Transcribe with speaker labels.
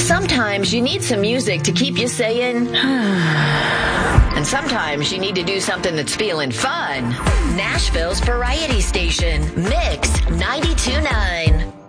Speaker 1: Sometimes you need some music to keep you saying, and sometimes you need to do something that's feeling fun. Nashville's variety station, Mix 92.9.